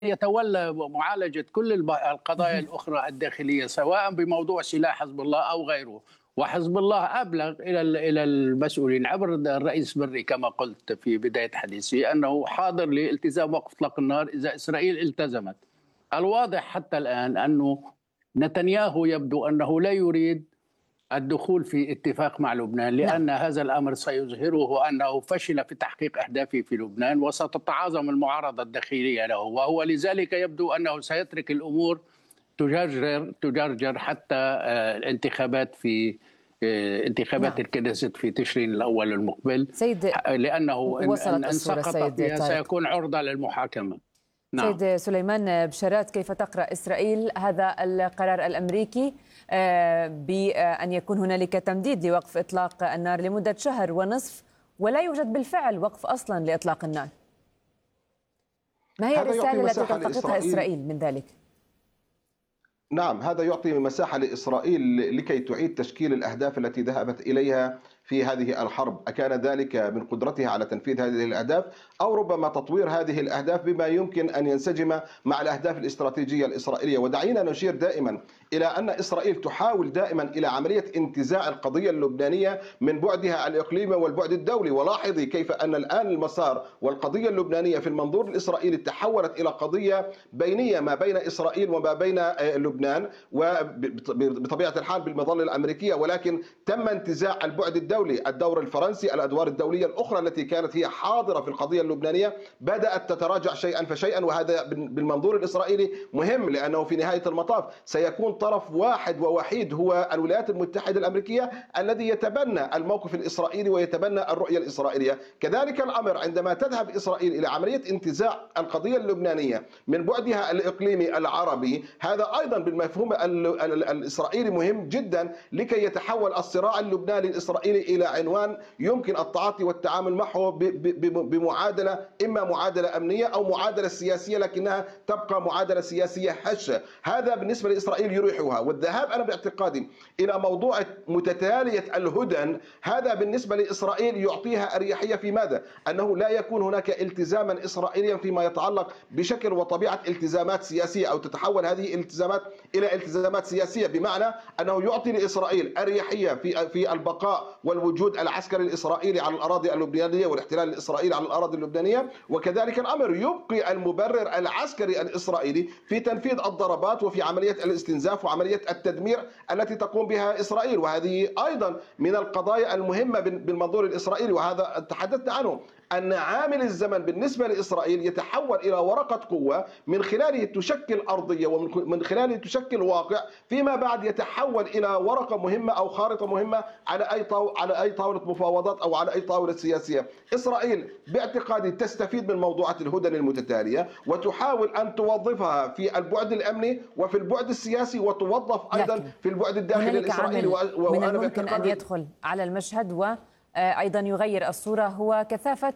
يتولى معالجة كل القضايا الأخرى الداخلية، سواء بموضوع سلاح حزب الله أو غيره. وحزب الله أبلغ إلى المسؤولين عبر الرئيس بري كما قلت في بداية حديثي أنه حاضر لالتزام وقف إطلاق النار إذا إسرائيل التزمت. الواضح حتى الآن أنه نتنياهو يبدو أنه لا يريد الدخول في اتفاق مع لبنان، لأن هذا الأمر سيظهره أنه فشل في تحقيق أهدافه في لبنان، وستتعاظم المعارضة الداخلية له، وهو لذلك يبدو أنه سيترك الأمور تجرجر حتى الانتخابات في انتخابات الكنيست في تشرين الأول المقبل، لأنه إن سقط فيها سيكون عرضة للمحاكمة. سيد سليمان بشارات، كيف تقرأ إسرائيل هذا القرار الأمريكي بأن يكون هنالك تمديد لوقف إطلاق النار لمدة شهر ونصف، ولا يوجد بالفعل وقف أصلا لإطلاق النار؟ ما هي الرسالة التي تلتقطها إسرائيل من ذلك؟ نعم، هذا يعطي مساحة لإسرائيل لكي تعيد تشكيل الأهداف التي ذهبت إليها في هذه الحرب. أكان ذلك من قدرتها على تنفيذ هذه الأهداف، أو ربما تطوير هذه الأهداف بما يمكن أن ينسجم مع الأهداف الاستراتيجية الإسرائيلية؟ ودعينا نشير دائما إلى أن إسرائيل تحاول دائما إلى عملية انتزاع القضية اللبنانية من بعدها الإقليمي والبعد الدولي. ولاحظي كيف أن الآن المسار والقضية اللبنانية في المنظور الإسرائيلي تحولت إلى قضية بينية ما بين إسرائيل وما بين لبنان، وبطبيعة الحال بالمظلة الأمريكية، ولكن تم انتزاع البعد الدولي، الدور الفرنسي، الأدوار الدولية الأخرى التي كانت هي حاضرة في القضية اللبنانية بدأت تتراجع شيئا فشيئا. وهذا بالمنظور الإسرائيلي مهم، لأنه في نهاية المطاف سيكون طرف واحد ووحيد هو الولايات المتحدة الأمريكية الذي يتبنى الموقف الإسرائيلي ويتبنى الرؤية الإسرائيليه. كذلك الأمر عندما تذهب إسرائيل إلى عملية انتزاع القضية اللبنانية من بعدها الإقليمي العربي، هذا أيضا بالمفهوم الإسرائيلي مهم جدا لكي يتحول الصراع اللبناني الإسرائيلي إلى عنوان يمكن التعاطي والتعامل معه بمعادلة، إما معادلة أمنية أو معادلة سياسية، لكنها تبقى معادلة سياسية هشة. هذا بالنسبة لإسرائيل يريحها. والذهاب أنا باعتقادي إلى موضوع متتالية الهدن، هذا بالنسبة لإسرائيل يعطيها أريحية في ماذا؟ أنه لا يكون هناك التزاما إسرائيليا فيما يتعلق بشكل وطبيعة التزامات سياسية، أو تتحول هذه الالتزامات إلى التزامات سياسية، بمعنى أنه يعطي لإسرائيل أريحية في البقاء والوجود العسكري الإسرائيلي على الأراضي اللبنانية والاحتلال الإسرائيلي على الأراضي اللبنانية، وكذلك الأمر يبقي المبرر العسكري الإسرائيلي في تنفيذ الضربات وفي عملية الاستنزاف وعملية التدمير التي تقوم بها إسرائيل. وهذه أيضا من القضايا المهمة بالمنظور الإسرائيلي، وهذا تحدثنا عنه، أن عامل الزمن بالنسبة لإسرائيل يتحول إلى ورقة قوة من خلاله تشكل أرضية ومن خلاله تشكل واقع، فيما بعد يتحول إلى ورقة مهمة أو خارطة مهمة على أي طاولة مفاوضات أو على أي طاولة سياسية. إسرائيل باعتقادي تستفيد من موضوعات الهدن المتتالية وتحاول أن توظفها في البعد الأمني وفي البعد السياسي، وتوظف أيضا في البعد الداخلي الإسرائيلي. من الممكن أن يدخل على المشهد وأيضا يغير الصورة هو كثافة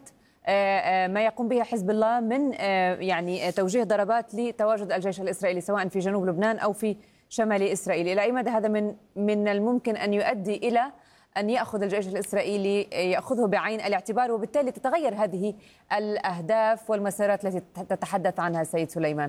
ما يقوم به حزب الله من يعني توجيه ضربات لتواجد الجيش الإسرائيلي سواء في جنوب لبنان أو في شمال إسرائيل. إلى أي مدى هذا من الممكن أن يؤدي إلى أن يأخذ الجيش الإسرائيلي يأخذه بعين الاعتبار، وبالتالي تتغير هذه الأهداف والمسارات التي تتحدث عنها السيد سليمان؟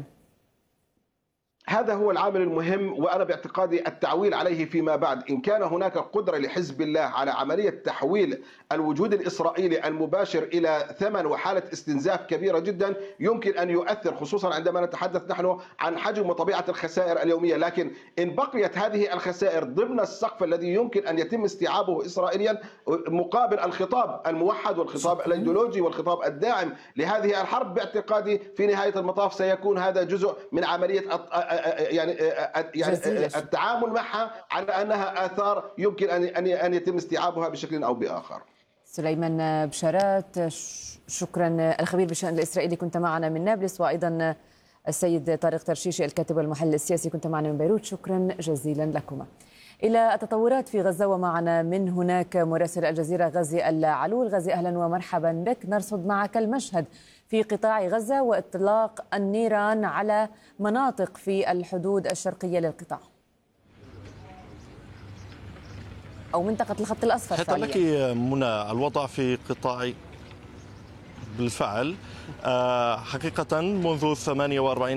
هذا هو العامل المهم، وأنا باعتقادي التعويل عليه فيما بعد. إن كان هناك قدرة لحزب الله على عملية تحويل الوجود الإسرائيلي المباشر إلى ثمن وحالة استنزاف كبيرة جدا، يمكن أن يؤثر، خصوصا عندما نتحدث نحن عن حجم وطبيعة الخسائر اليومية. لكن إن بقيت هذه الخسائر ضمن السقف الذي يمكن أن يتم استيعابه إسرائيليا مقابل الخطاب الموحد والخطاب الأيديولوجي والخطاب الداعم لهذه الحرب، باعتقادي في نهاية المطاف سيكون هذا جزء من عملية يعني التعامل معها على أنها آثار يمكن أن يتم استيعابها بشكل أو بآخر. سليمان بشارات، شكرا. الخبير بالشأن الإسرائيلي كنت معنا من نابلس، وأيضا السيد طارق ترشيشي الكاتب والمحلل السياسي كنت معنا من بيروت، شكرا جزيلا لكما. إلى التطورات في غزة ومعنا من هناك مراسل الجزيرة غازي العلول. غازي أهلا ومرحبا بك. نرصد معك المشهد في قطاع غزة وإطلاق النيران على مناطق في الحدود الشرقية للقطاع أو منطقة الخط الأصفر. حتى لك منى الوضع في قطاع بالفعل حقيقة منذ 48